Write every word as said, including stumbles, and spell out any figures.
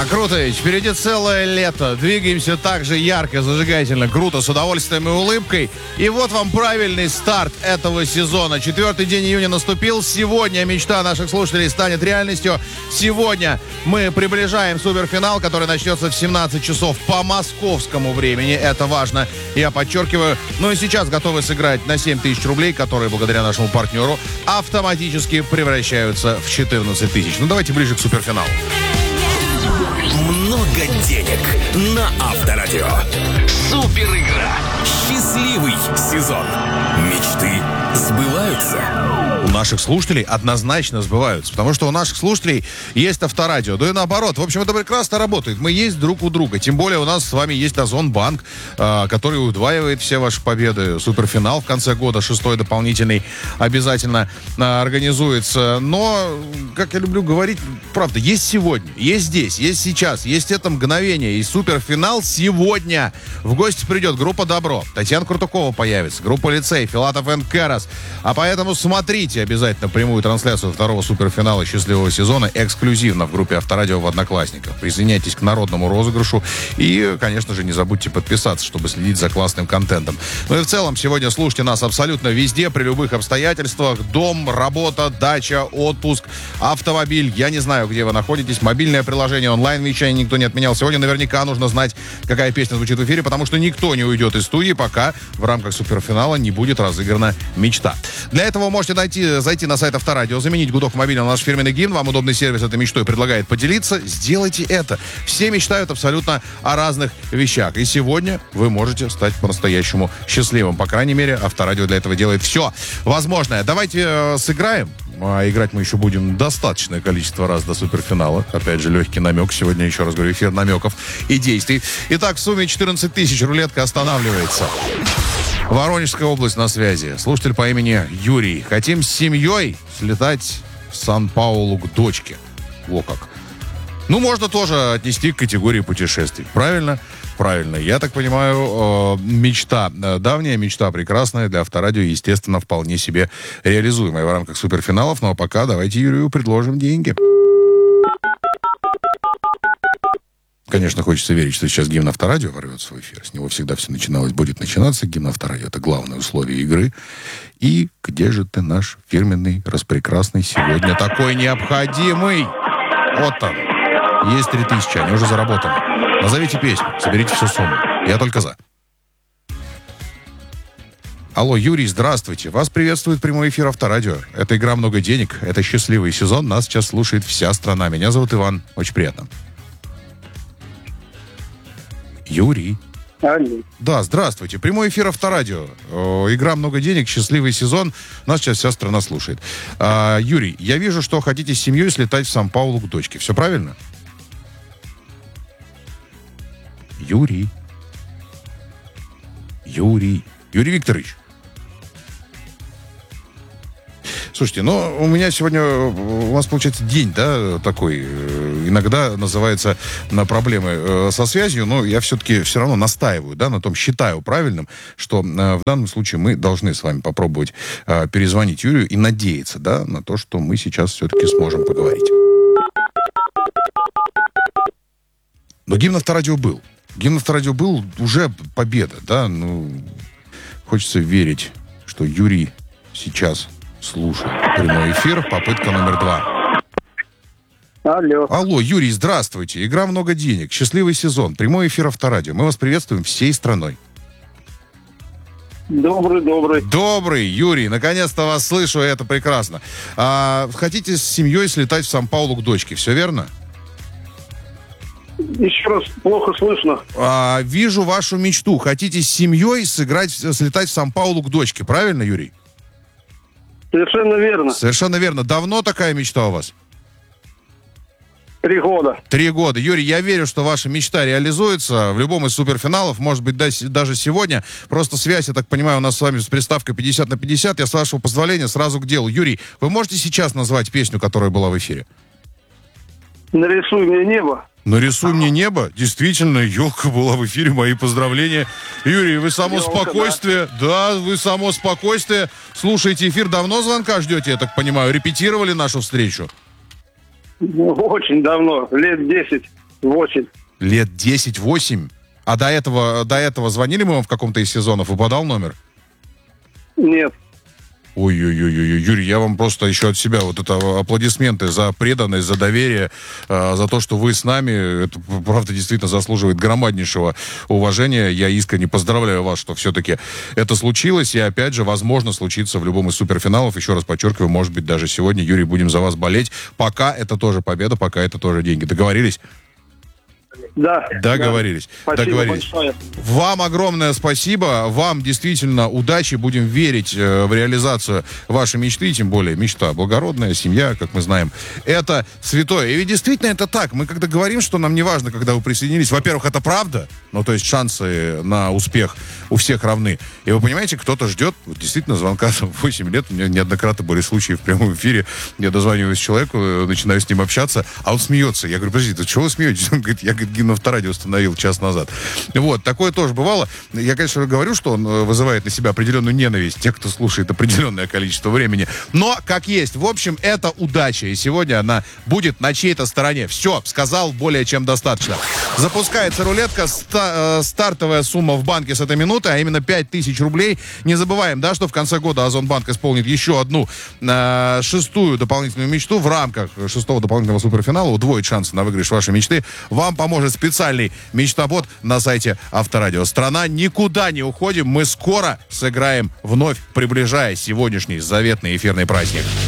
Круто, ведь впереди целое лето. Двигаемся так же ярко, зажигательно, круто, с удовольствием и улыбкой. И вот вам правильный старт этого сезона. Четвертый день июня наступил. Сегодня мечта наших слушателей станет реальностью. Сегодня мы приближаем суперфинал, который начнется в семнадцать часов по московскому времени. Это важно, я подчеркиваю. Ну и сейчас готовы сыграть на семь тысяч рублей, которые благодаря нашему партнеру автоматически превращаются в четырнадцать тысяч. Ну давайте ближе к суперфиналу. Много денег на Авторадио. Супер игра. Счастливый сезон. Мечты сбываются. У наших слушателей однозначно сбываются, потому что у наших слушателей есть Авторадио. Да и наоборот. В общем, это прекрасно работает. Мы есть друг у друга. Тем более у нас с вами есть Озонбанк, который удваивает все ваши победы. Суперфинал в конце года, шестой дополнительный, обязательно организуется. Но, как я люблю говорить, правда, есть сегодня, есть здесь, есть сейчас, есть это мгновение. И суперфинал сегодня. В гости придет группа «Добро». Татьяна Крутукова появится, группа «Лицей», Филатов энд Керас. А поэтому смотрите обязательно прямую трансляцию второго суперфинала счастливого сезона эксклюзивно в группе Авторадио в Одноклассниках. Присоединяйтесь к народному розыгрышу и, конечно же, не забудьте подписаться, чтобы следить за классным контентом. Ну и в целом, сегодня слушайте нас абсолютно везде, при любых обстоятельствах. Дом, работа, дача, отпуск, автомобиль. Я не знаю, где вы находитесь. Мобильное приложение, онлайн-вещание никто не отменял. Сегодня наверняка нужно знать, какая песня звучит в эфире, потому что никто не уйдет из студии, пока в рамках суперфинала не будет разыграна мечта. Для этого вы можете найти, зайти на сайт Авторадио, заменить гудок мобильного на наш фирменный гимн. Вам удобный сервис этой мечтой предлагает поделиться. Сделайте это. Все мечтают абсолютно о разных вещах. И сегодня вы можете стать по-настоящему счастливым. По крайней мере, Авторадио для этого делает все возможное. Давайте э, сыграем. А играть мы еще будем достаточное количество раз до суперфинала. Опять же, легкий намек. Сегодня, еще раз говорю, эфир намеков и действий. Итак, в сумме четырнадцать тысяч. Рулетка останавливается. Воронежская область на связи. Слушатель по имени Юрий. Хотим с семьей слетать в Сан-Паулу к дочке. Во как. Ну, можно тоже отнести к категории путешествий. Правильно? Правильно. Я так понимаю, э, мечта, э, давняя мечта прекрасная для Авторадио, естественно, вполне себе реализуемая в рамках суперфиналов. Ну, а пока давайте Юрию предложим деньги. Конечно, хочется верить, что сейчас гимн Авторадио ворвется в эфир. С него всегда все начиналось, будет начинаться. Гимн Авторадио — это главное условие игры. И где же ты, наш фирменный, распрекрасный, сегодня такой необходимый? Вот он. Есть три тысячи, они уже заработаны. Назовите песню, соберите всю сумму. Я только за. Алло, Юрий, здравствуйте. Вас приветствует прямой эфир Авторадио. Это игра «Много денег». Это счастливый сезон. Нас сейчас слушает вся страна. Меня зовут Иван. Очень приятно. Юрий. Алло. Да, здравствуйте. Прямой эфир Авторадио. Э, игра «Много денег», счастливый сезон. Нас сейчас вся страна слушает. А, Юрий, я вижу, что хотите с семьей слетать в Сан-Паулу к дочке. Все правильно? Юрий. Юрий. Юрий Викторович. Слушайте, ну, у меня сегодня, у вас получается день, да, такой, иногда называется на проблемы со связью, но я все-таки все равно настаиваю, да, на том, считаю правильным, что в данном случае мы должны с вами попробовать перезвонить Юрию и надеяться, да, на то, что мы сейчас все-таки сможем поговорить. Но гимн Авторадио был. Гимн Авторадио был, уже победа, да, ну, хочется верить, что Юрий сейчас слушает прямой эфир. Попытка номер два. Алло. Алло, Юрий, здравствуйте. Игра «Много денег». Счастливый сезон. Прямой эфир Авторадио. Мы вас приветствуем всей страной. Добрый, добрый. Добрый, Юрий. Наконец-то вас слышу, и это прекрасно. А, хотите с семьей слетать в Сан-Паулу к дочке, все верно? Еще раз, плохо слышно. А, вижу вашу мечту. Хотите с семьей сыграть, слетать в Сан-Паулу к дочке, правильно, Юрий? Совершенно верно. Совершенно верно. Давно такая мечта у вас? Три года. Три года. Юрий, я верю, что ваша мечта реализуется в любом из суперфиналов, может быть, даже сегодня. Просто связь, я так понимаю, у нас с вами с приставкой пятьдесят на пятьдесят. Я, с вашего позволения, сразу к делу. Юрий, вы можете сейчас назвать песню, которая была в эфире? «Нарисуй мне небо». «Нарисуй мне небо». Действительно, елка была в эфире. Мои поздравления. Юрий, вы само Елка, спокойствие. Да. да, вы само спокойствие. Слушаете эфир. Давно звонка ждете, я так понимаю? Репетировали нашу встречу? Очень давно, лет десять. Восемь. Лет десять-восемь? А до этого, до этого звонили мы вам в каком-то из сезонов? Выпадал номер? Нет. Ой-ой-ой, Юрий, я вам просто еще от себя вот это аплодисменты за преданность, за доверие, э, за то, что вы с нами. Это, правда, действительно заслуживает громаднейшего уважения. Я искренне поздравляю вас, что все-таки это случилось. И опять же, возможно, случится в любом из суперфиналов. Еще раз подчеркиваю, может быть, даже сегодня, Юрий, будем за вас болеть. Пока это тоже победа, пока это тоже деньги. Договорились? Да. Договорились. Да. Спасибо Договорились. большое. Вам огромное спасибо. Вам действительно удачи. Будем верить э, в реализацию вашей мечты. Тем более мечта благородная, семья, как мы знаем. Это святое. И ведь действительно это так. Мы когда говорим, что нам не важно, когда вы присоединились. Во-первых, это правда. Ну, то есть шансы на успех у всех равны. И вы понимаете, кто-то ждет вот, действительно звонка восемь лет. У меня неоднократно были случаи в прямом эфире. Я дозваниваюсь человеку, начинаю с ним общаться, а он смеется. Я говорю, подождите, чего вы смеетесь? Он говорит, я, говорит, гимн авторадио установил час назад. Вот, такое тоже бывало. Я, конечно, говорю, что он вызывает на себя определенную ненависть тех, кто слушает определенное количество времени. Но, как есть, в общем, это удача. И сегодня она будет на чьей-то стороне. Все, сказал более чем достаточно. Запускается рулетка. Ста- э, стартовая сумма в банке с этой минуты, а именно пять тысяч рублей. Не забываем, да, что в конце года Озонбанк исполнит еще одну э, шестую дополнительную мечту. В рамках шестого дополнительного суперфинала удвоить шансы на выигрыш вашей мечты. Вам поможет специальный мечтобот на сайте Авторадио. Страна, никуда не уходим. Мы скоро сыграем вновь, приближая сегодняшний заветный эфирный праздник.